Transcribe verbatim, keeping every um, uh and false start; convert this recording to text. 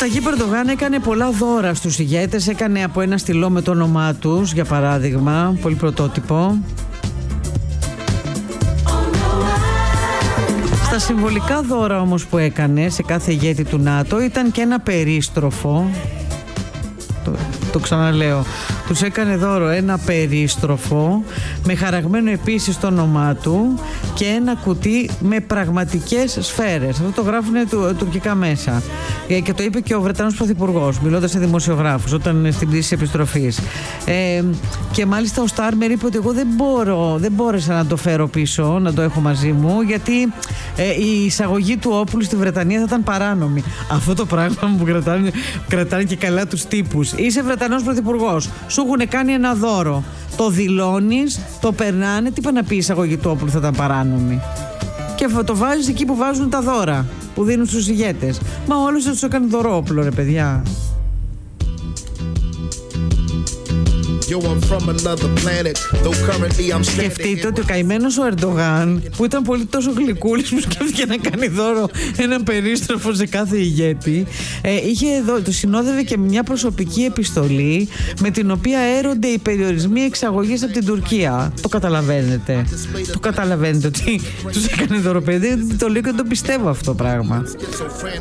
Ταγίπ Ερντογάν έκανε πολλά δώρα στους ηγέτες. Έκανε από ένα στυλό με το όνομά τους, για παράδειγμα, πολύ πρωτότυπο. Στα συμβολικά δώρα όμως που έκανε σε κάθε ηγέτη του ΝΑΤΟ ήταν και ένα περίστροφο. Το, το ξαναλέω. Τους έκανε δώρο ένα περίστροφο με χαραγμένο επίσης το όνομά του και ένα κουτί με πραγματικές σφαίρες. Αυτό το γράφουν του, τουρκικά μέσα. Και το είπε και ο Βρετανός Πρωθυπουργός, μιλώντας σε δημοσιογράφους όταν στην πτήση επιστροφής. Ε, και μάλιστα ο Στάρμερ είπε ότι εγώ δεν μπορώ, δεν μπόρεσα να το φέρω πίσω, να το έχω μαζί μου, γιατί ε, η εισαγωγή του όπλου στη Βρετανία θα ήταν παράνομη. Αυτό το πράγμα που κρατάνε, κρατάνε και καλά τους τύπους. Είσαι Βρετανός Πρωθυπουργός, σου έχουν κάνει ένα δώρο. Το δηλώνεις, το περνάνε, τι είπα να πει η εισαγωγή του όπλου θα ήταν παράνομη. Και το βάζεις εκεί που βάζουν τα δώρα που δίνουν στους ηγέτες. Μα όλους τους έκανε δώρο όπλο, ρε παιδιά. Σκεφτείτε ότι ο καημένος ο Ερντογάν, που ήταν πολύ τόσο γλυκούλης που σκέφτηκε να κάνει δώρο ένα περίστροφο σε κάθε ηγέτη, ε, είχε εδώ, το συνόδευε και μια προσωπική επιστολή με την οποία έρονται οι περιορισμοί εξαγωγής από την Τουρκία. Το καταλαβαίνετε. Το καταλαβαίνετε ότι τους έκανε δώρο, παιδί. Το λέω και το πιστεύω αυτό το πράγμα.